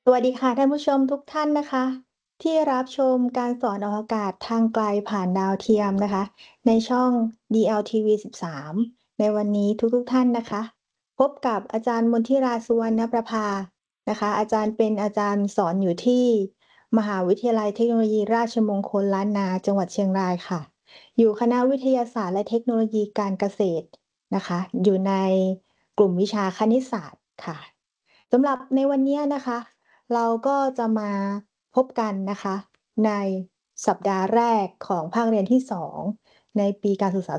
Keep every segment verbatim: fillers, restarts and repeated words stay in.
สวัสดีค่ะท่านผู้ชมทุกท่านนะคะที่รับชมการสอนออกอากาศทางไกลผ่านดาวเทียมนะคะในช่อง ดี แอล ที วี สิบสามในวันนี้ทุกๆท่านนะคะพบกับอาจารย์มนทิราสุวรรณประภานะคะอาจารย์เป็นอาจารย์สอนอยู่ที่มหาวิทยาลัยเทคโนโลยีราชมงคลล้านนาจังหวัดเชียงรายค่ะอยู่คณะวิทยาศาสตร์และเทคโนโลยีการเกษตรนะคะอยู่ในกลุ่มวิชาคณิตศาสตร์ค่ะสำหรับในวันนี้นะคะ เราก็จะมาพบกันนะคะในสัปดาห์แรกของภาคเรียนที่สองในปีการศึกษา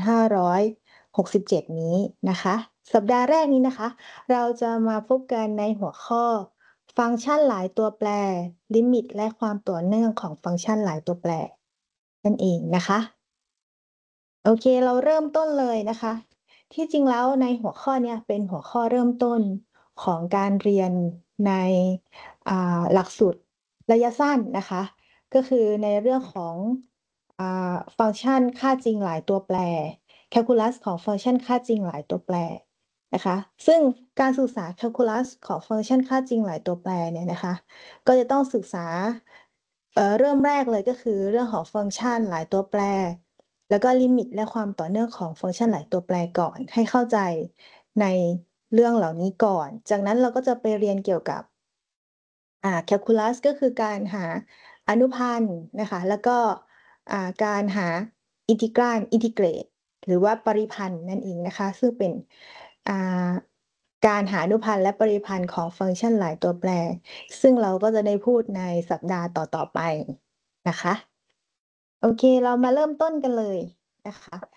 สองพันห้าร้อยหกสิบเจ็ดนี้นะคะสัปดาห์แรกนี้นะคะเราจะมาพบกันในหัวข้อฟังก์ชันหลายตัวแปรลิมิตและความต่อเนื่องของฟังก์ชันหลายตัวแปรนั่นเองนะคะ โอเคเราเริ่มต้นเลยนะคะที่จริงแล้วในหัวข้อเนี้ยเป็นหัวข้อเริ่มต้นของการเรียนในอ่าหลักสูตรระยะสั้นนะคะก็คือในเรื่องของอ่าฟังก์ชันค่าจริงหลายตัวแปรแคลคูลัสของฟังก์ชันค่าจริงหลายตัวแปรนะคะซึ่งการศึกษาแคลคูลัสของฟังก์ชันค่าจริงหลายตัวแปรเนี่ยนะคะก็จะต้องศึกษาเอ่อเริ่มแรกเลยก็คือเรื่องของฟังก์ชันหลายตัวแปร แล้วก็ลิมิตและความต่อเนื่องของฟังก์ชันหลายตัวแปรก่อนให้เข้าใจในเรื่องเหล่านี้ก่อน จากนั้นเราก็จะไปเรียนเกี่ยวกับอ่าแคลคูลัสก็คือการหาอนุพันธ์นะคะแล้วก็อ่าการหาอินทิกรัลอินทิเกรตหรือว่าปริพันธ์นั่นเองนะคะซึ่งเป็นอ่าการหาอนุพันธ์และปริพันธ์ของฟังก์ชันหลายตัวแปรซึ่งเราก็จะได้พูดในสัปดาห์ต่อๆไปนะคะ โอเคเรามาเริ่มต้นกันเลยนะคะ